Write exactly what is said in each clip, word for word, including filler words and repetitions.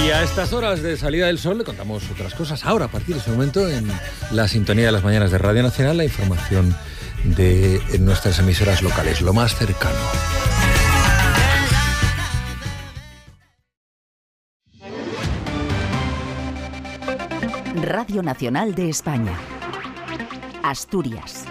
Y a estas horas de salida del sol le contamos otras cosas. Ahora, a partir de ese momento, en la sintonía de las mañanas de Radio Nacional, la información de nuestras emisoras locales, lo más cercano. Radio Nacional de España. Asturias.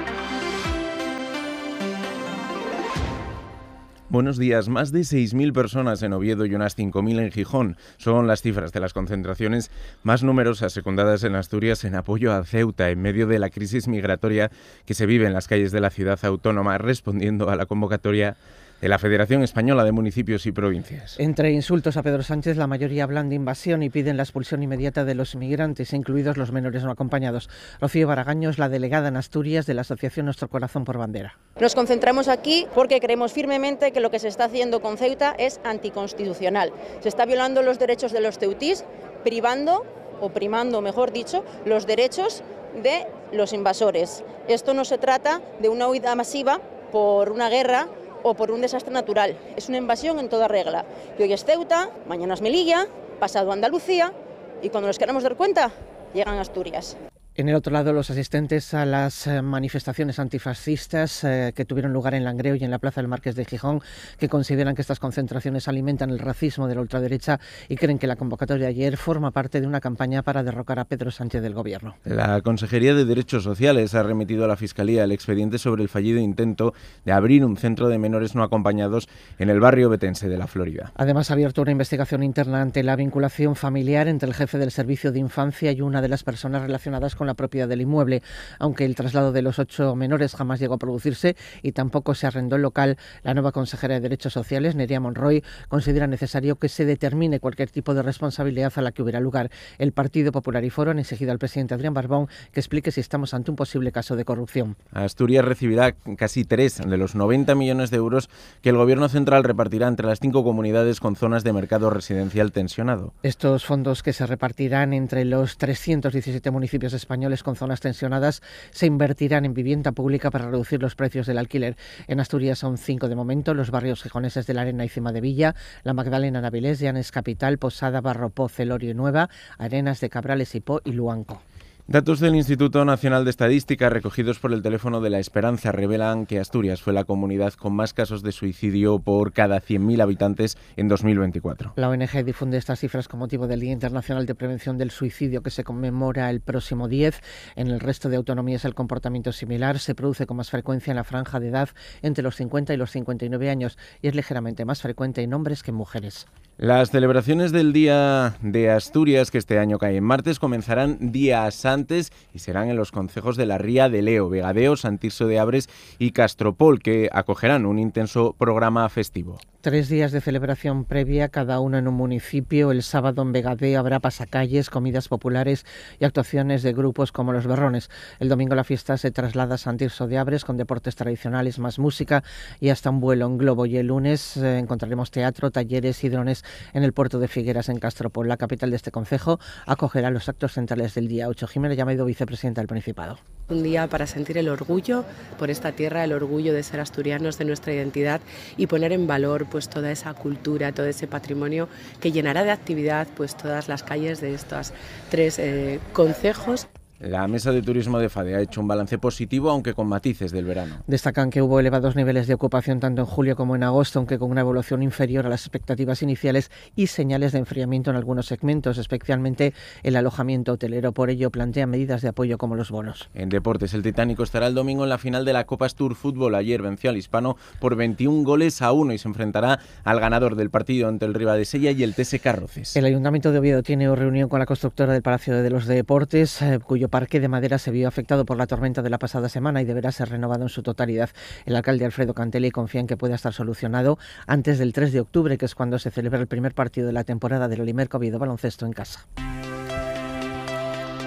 Buenos días. Más de seis mil personas en Oviedo y unas cinco mil en Gijón son las cifras de las concentraciones más numerosas secundadas en Asturias en apoyo a Ceuta en medio de la crisis migratoria que se vive en las calles de la ciudad autónoma, respondiendo a la convocatoria de la Federación Española de Municipios y Provincias. Entre insultos a Pedro Sánchez, la mayoría hablan de invasión y piden la expulsión inmediata de los inmigrantes, incluidos los menores no acompañados. Rocío Baragaño es la delegada en Asturias de la Asociación Nuestro Corazón por Bandera. Nos concentramos aquí porque creemos firmemente que lo que se está haciendo con Ceuta es anticonstitucional. Se está violando los derechos de los ceutís, privando, o primando, mejor dicho, los derechos de los invasores. Esto no se trata de una huida masiva por una guerra o por un desastre natural. Es una invasión en toda regla. Y hoy es Ceuta, mañana es Melilla, pasado Andalucía, y cuando nos queramos dar cuenta, llegan a Asturias. En el otro lado, los asistentes a las manifestaciones antifascistas eh, que tuvieron lugar en Langreo y en la Plaza del Marqués de Gijón, que consideran que estas concentraciones alimentan el racismo de la ultraderecha y creen que la convocatoria de ayer forma parte de una campaña para derrocar a Pedro Sánchez del Gobierno. La Consejería de Derechos Sociales ha remitido a la Fiscalía el expediente sobre el fallido intento de abrir un centro de menores no acompañados en el barrio betense de La Florida. Además, ha abierto una investigación interna ante la vinculación familiar entre el jefe del Servicio de Infancia y una de las personas relacionadas con la propiedad del inmueble, aunque el traslado de los ocho menores jamás llegó a producirse y tampoco se arrendó el local. La nueva consejera de Derechos Sociales, Nerea Monroy, considera necesario que se determine cualquier tipo de responsabilidad a la que hubiera lugar. El Partido Popular y Foro han exigido al presidente Adrián Barbón que explique si estamos ante un posible caso de corrupción. Asturias recibirá casi tres de los noventa millones de euros que el Gobierno central repartirá entre las cinco comunidades con zonas de mercado residencial tensionado. Estos fondos, que se repartirán entre los trescientos diecisiete municipios españoles con zonas tensionadas, se invertirán en vivienda pública para reducir los precios del alquiler. En Asturias son cinco de momento: los barrios gijoneses de La Arena y Cima de Villa, La Magdalena, Navilés, Llanes Capital, Posada, Barropó, Celorio y Nueva, Arenas de Cabrales y Po y Luanco. Datos del Instituto Nacional de Estadística recogidos por el teléfono de la Esperanza revelan que Asturias fue la comunidad con más casos de suicidio por cada cien mil habitantes en dos mil veinticuatro. La O N G difunde estas cifras con motivo del Día Internacional de Prevención del Suicidio, que se conmemora el próximo diez. En el resto de autonomías el comportamiento es similar. Se produce con más frecuencia en la franja de edad entre los cincuenta y los cincuenta y nueve años y es ligeramente más frecuente en hombres que en mujeres. Las celebraciones del Día de Asturias, que este año cae en martes, comenzarán días antes y serán en los concejos de La Ría de Leo, Vegadeo, San Tirso de Abres y Castropol, que acogerán un intenso programa festivo. Tres días de celebración previa, cada uno en un municipio. El sábado en Vegadeo habrá pasacalles, comidas populares y actuaciones de grupos como Los Berrones. El domingo la fiesta se traslada a San Tirso de Abres con deportes tradicionales, más música y hasta un vuelo en globo. Y el lunes eh, encontraremos teatro, talleres y drones en el puerto de Figueras, en Castropol. La capital de este concejo acogerá los actos centrales del día ocho. Jimena Llamedo, vicepresidenta del Principado. Un día para sentir el orgullo por esta tierra, el orgullo de ser asturianos, de nuestra identidad, y poner en valor pues toda esa cultura, todo ese patrimonio que llenará de actividad pues todas las calles de estos tres eh, concejos. La Mesa de Turismo de Fade ha hecho un balance positivo, aunque con matices del verano. Destacan que hubo elevados niveles de ocupación tanto en julio como en agosto, aunque con una evolución inferior a las expectativas iniciales y señales de enfriamiento en algunos segmentos, especialmente el alojamiento hotelero. Por ello, plantean medidas de apoyo como los bonos. En deportes, el Titánico estará el domingo en la final de la Copa Astur Fútbol. Ayer venció al Hispano por veintiún goles a uno y se enfrentará al ganador del partido ante el Ribadesella y el T S Carroces. El Ayuntamiento de Oviedo tiene reunión con la constructora del Palacio de los Deportes, eh, cuyo parque de madera se vio afectado por la tormenta de la pasada semana y deberá ser renovado en su totalidad. El alcalde Alfredo Cantelli confía en que pueda estar solucionado antes del tres de octubre, que es cuando se celebra el primer partido de la temporada del Olimerco Oviedo Baloncesto en casa.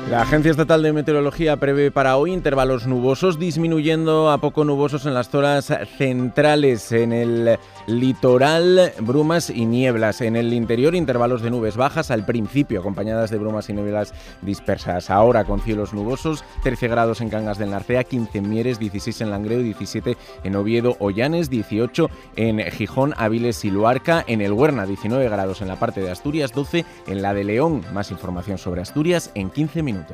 La Agencia Estatal de Meteorología prevé para hoy intervalos nubosos, disminuyendo a poco nubosos en las zonas centrales. En el litoral, brumas y nieblas. En el interior, intervalos de nubes bajas al principio, acompañadas de brumas y nieblas dispersas. Ahora, con cielos nubosos, trece grados en Cangas del Narcea, quince en Mieres, dieciséis en Langreo, diecisiete en Oviedo, Ollanes, dieciocho en Gijón, Áviles y Luarca. En el Huerna, diecinueve grados en la parte de Asturias, doce en la de León. Más información sobre Asturias en quince minutos.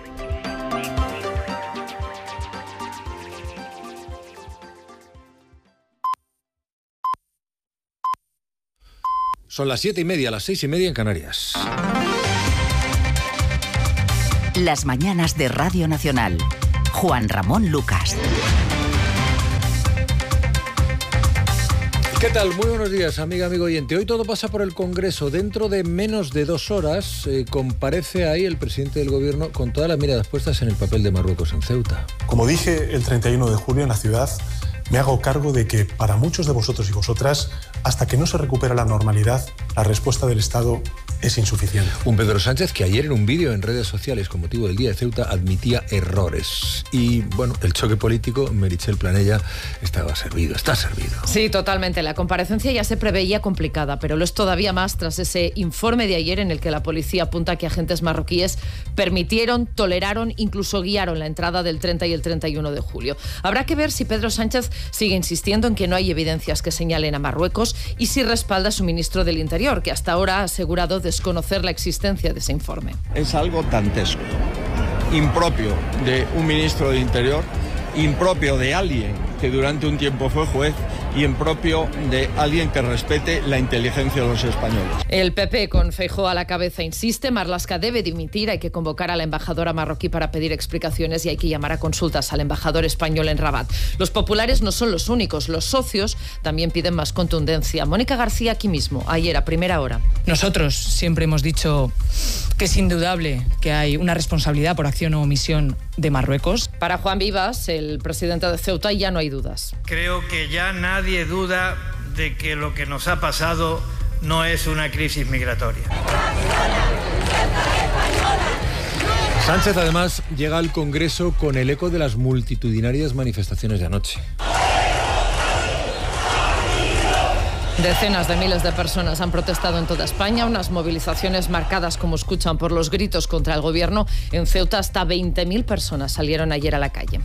Son las siete y media, las seis y media en Canarias. Las mañanas de Radio Nacional. Juan Ramón Lucas. ¿Qué tal? Muy buenos días, amiga, amigo oyente. Hoy todo pasa por el Congreso. Dentro de menos de dos horas eh, comparece ahí el presidente del Gobierno con todas las miradas puestas en el papel de Marruecos en Ceuta. Como dije el treinta y uno de julio en la ciudad, me hago cargo de que para muchos de vosotros y vosotras, hasta que no se recupera la normalidad, la respuesta del Estado es insuficiente. Un Pedro Sánchez que ayer en un vídeo en redes sociales con motivo del Día de Ceuta admitía errores. Y bueno, el choque político, Meritxell Planella, estaba servido, está servido. Sí, totalmente. La comparecencia ya se preveía complicada, pero lo es todavía más tras ese informe de ayer en el que la policía apunta que agentes marroquíes permitieron, toleraron, incluso guiaron la entrada del treinta y el treinta y uno de julio. Habrá que ver si Pedro Sánchez sigue insistiendo en que no hay evidencias que señalen a Marruecos y si respalda a su ministro del Interior, que hasta ahora ha asegurado desconocer la existencia de ese informe. Es algo dantesco, impropio de un ministro del Interior, impropio de alguien que durante un tiempo fue juez y impropio de alguien que respete la inteligencia de los españoles. El P P, con Feijóo a la cabeza, insiste, Marlaska debe dimitir, hay que convocar a la embajadora marroquí para pedir explicaciones y hay que llamar a consultas al embajador español en Rabat. Los populares no son los únicos, los socios también piden más contundencia. Mónica García aquí mismo, ayer a primera hora. Nosotros siempre hemos dicho que es indudable que hay una responsabilidad por acción o omisión de Marruecos. Para Juan Vivas, el presidente de Ceuta, ya no hay dudas. Creo que ya nadie duda de que lo que nos ha pasado no es una crisis migratoria. Sánchez además llega al Congreso con el eco de las multitudinarias manifestaciones de anoche. Decenas de miles de personas han protestado en toda España, unas movilizaciones marcadas, como escuchan, por los gritos contra el gobierno. En Ceuta hasta veinte mil personas salieron ayer a la calle.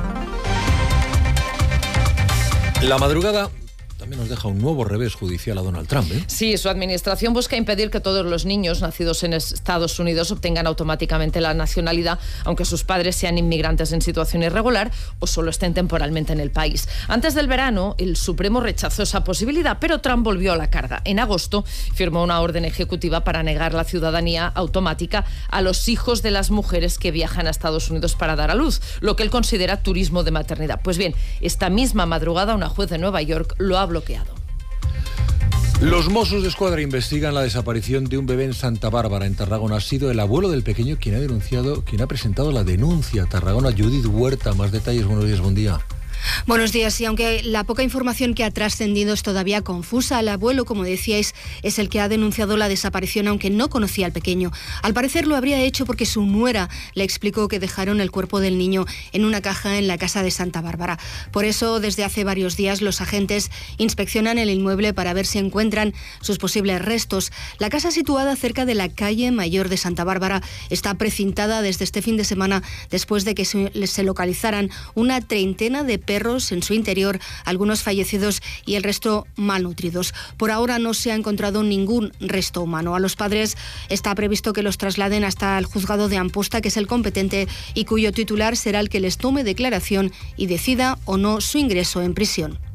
La madrugada también nos deja un nuevo revés judicial a Donald Trump, ¿eh? Sí, su administración busca impedir que todos los niños nacidos en Estados Unidos obtengan automáticamente la nacionalidad, aunque sus padres sean inmigrantes en situación irregular o solo estén temporalmente en el país. Antes del verano, el Supremo rechazó esa posibilidad, pero Trump volvió a la carga. En agosto firmó una orden ejecutiva para negar la ciudadanía automática a los hijos de las mujeres que viajan a Estados Unidos para dar a luz, lo que él considera turismo de maternidad. Pues bien, esta misma madrugada una juez de Nueva York lo ha bloqueado. Los Mossos de Escuadra investigan la desaparición de un bebé en Santa Bárbara, en Tarragona. Ha sido el abuelo del pequeño quien ha denunciado, quien ha presentado la denuncia. Tarragona, Judith Huerta, más detalles. Buenos días, buen día. Buenos días. Y aunque la poca información que ha trascendido es todavía confusa, el abuelo, como decíais, es el que ha denunciado la desaparición, aunque no conocía al pequeño. Al parecer lo habría hecho porque su nuera le explicó que dejaron el cuerpo del niño en una caja en la casa de Santa Bárbara. Por eso, desde hace varios días, los agentes inspeccionan el inmueble para ver si encuentran sus posibles restos. La casa, situada cerca de la calle Mayor de Santa Bárbara, está precintada desde este fin de semana después de que se localizaran una treintena de perros en su interior, algunos fallecidos y el resto malnutridos. Por ahora no se ha encontrado ningún resto humano. A los padres está previsto que los trasladen hasta el juzgado de Amposta, que es el competente y cuyo titular será el que les tome declaración y decida o no su ingreso en prisión.